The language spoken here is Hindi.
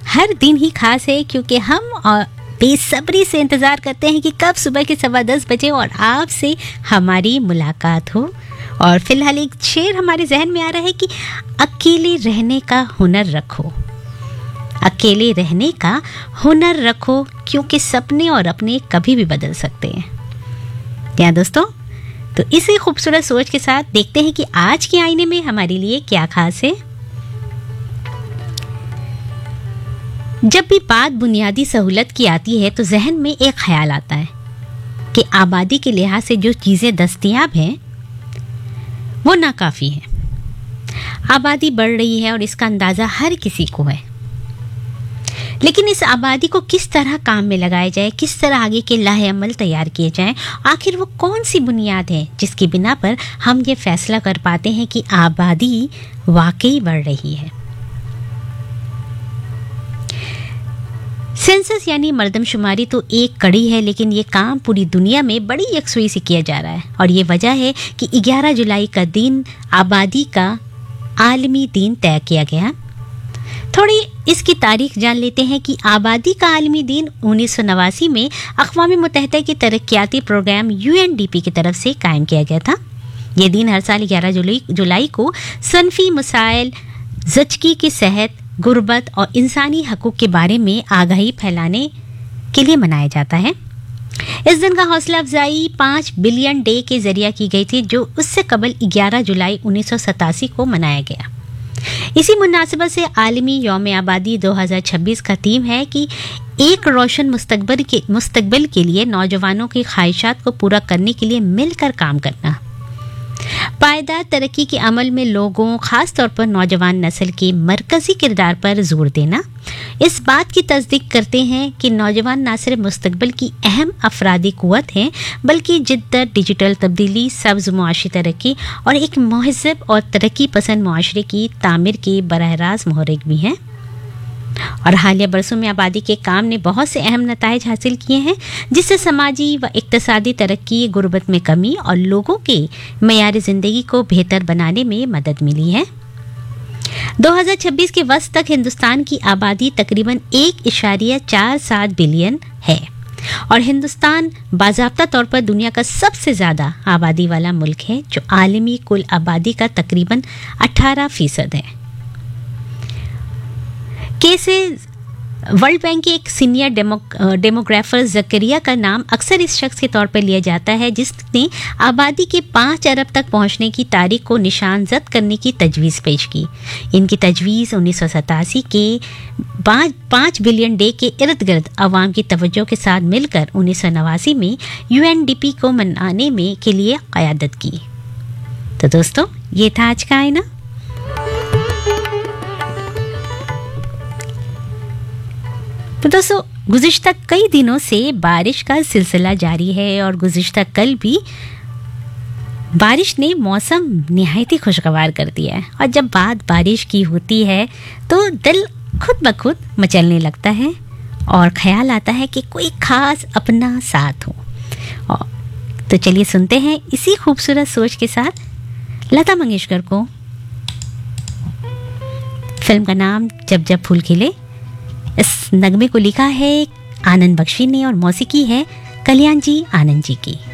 हर दिन ही खास है क्योंकि हम बेसब्री से इंतज़ार करते हैं कि कब सुबह के 10:15 बजे और आपसे हमारी मुलाकात हो। और फिलहाल एक शेर हमारे जहन में आ रहा है कि अकेले रहने का हुनर रखो, अकेले रहने का हुनर रखो, क्योंकि सपने और अपने कभी भी बदल सकते हैं। क्या दोस्तों, तो इसी खूबसूरत सोच के साथ देखते हैं कि आज के आईने में हमारे लिए क्या खास है। जब भी बात बुनियादी सहूलत की आती है तो जहन में एक ख्याल आता है कि आबादी के लिहाज से जो चीज़ें दस्तयाब हैं वो नाकाफ़ी है। आबादी बढ़ रही है और इसका अंदाज़ा हर किसी को है, लेकिन इस आबादी को किस तरह काम में लगाया जाए, किस तरह आगे के लाहे अमल तैयार किए जाएं, आखिर वो कौन सी बुनियाद है जिसकी बिना पर हम ये फैसला कर पाते हैं कि आबादी वाकई बढ़ रही है। सेंसस यानी मर्दमशुमारी तो एक कड़ी है, लेकिन ये काम पूरी दुनिया में बड़ी यकसुई से किया जा रहा है और ये वजह है कि 11 जुलाई का दिन आबादी का आलमी दिन तय किया गया। थोड़ी इसकी तारीख जान लेते हैं कि आबादी का आलमी दिन 1989 में अक़वाम मुत्तहिदा के तरक्याती प्रोग्राम UNDP की तरफ से कायम किया गया था। ये दिन हर साल 11 जुलाई को सनफी मसाइल, ज़चगी की सेहत, गुर्बत और इंसानी हकूक़ के बारे में आगाही फैलाने के लिए मनाया जाता है। इस दिन का हौसला अफजाई 5 बिलियन डे के जरिए की गई थी, जो उससे कबल 11 जुलाई 1987 को मनाया गया। इसी मुनासिबत से आलमी यौम आबादी 2026 का थीम है कि एक रोशन मुस्तकबिल के लिए नौजवानों की ख्वाहिशात को पूरा करने के लिए मिलकर काम करना। पायदार तरक्की के अमल में लोगों, खास तौर पर नौजवान नस्ल के मरकजी किरदार पर जोर देना इस बात की तस्दीक करते हैं कि नौजवान ना सिर्फ मुस्तकबिल की अहम अफरादी कुव्वत हैं, बल्कि जिद्दत, डिजिटल तब्दीली, सब्ज मुआशी तरक्की और एक महज़ब और तरक्की पसंद मुआशरे की तामीर के बराह रास्त मुहर्रिक भी हैं। और हालिया बरसों में आबादी के काम ने बहुत से अहम नताइज हासिल किए हैं, जिससे समाजी व इक्तसादी तरक्की, गुर्बत में कमी और लोगों के मयार ज़िंदगी को बेहतर बनाने में मदद मिली है। 2026 के वक्त तक हिंदुस्तान की आबादी तकरीबन 1.47 बिलियन है और हिंदुस्तान बाज़ाब्ता तौर पर दुनिया का सबसे ज़्यादा आबादी वाला मुल्क है, जो आलमी कुल आबादी का तकरीबन 18% है। कैसे वर्ल्ड बैंक के एक सीनियर डेमोग्राफर ज़करिया का नाम अक्सर इस शख्स के तौर पर लिया जाता है जिसने आबादी के 5 अरब तक पहुंचने की तारीख को निशानजद करने की तजवीज़ पेश की। इनकी तजवीज़ 1987 के 5 बिलियन डे के इर्द गिर्द अवाम की तवज्जो के साथ मिलकर 1989 में UNDP को मनाने में के लिए क़यादत की। तो दोस्तों, ये था आज का आईना। तो दोस्तों, गुज़िश्ता कई दिनों से बारिश का सिलसिला जारी है और गुज़िश्ता कल भी बारिश ने मौसम निहायत ही खुशगवार कर दिया है। और जब बात बारिश की होती है तो दिल खुद ब खुद मचलने लगता है और ख्याल आता है कि कोई ख़ास अपना साथ हो। तो चलिए सुनते हैं इसी खूबसूरत सोच के साथ लता मंगेशकर को। फिल्म का नाम जब जब फूल खिले। इस नगमे को लिखा है आनंद बख्शी ने और मौसीकी है कल्याण जी आनंद जी की।